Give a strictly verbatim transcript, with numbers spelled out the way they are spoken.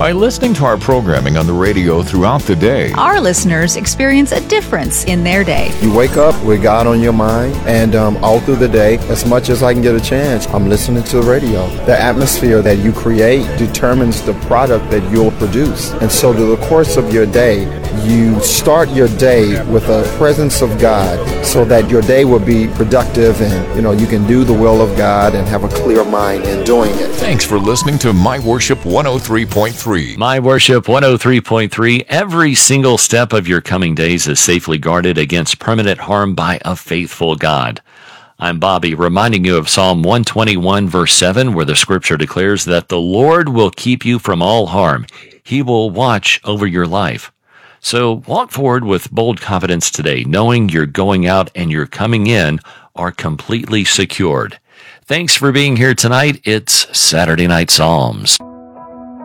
By listening to our programming on the radio throughout the day, our listeners experience a difference in their day. You wake up with God on your mind, and um, all through the day, as much as I can get a chance, I'm listening to the radio. The atmosphere that you create determines the product that you'll produce. And so to the course of your day, you start your day with a presence of God so that your day will be productive and, you know, you can do the will of God and have a clear mind in doing it. Thanks for listening to My Worship one oh three point three. My Worship one oh three point three. Every single step of your coming days is safely guarded against permanent harm by a faithful God. I'm Bobby, reminding you of Psalm one twenty-one, verse seven, where the scripture declares that the Lord will keep you from all harm. He will watch over your life. So walk forward with bold confidence today, knowing your going out and your coming in are completely secured. Thanks for being here tonight. It's Saturday Night Psalms.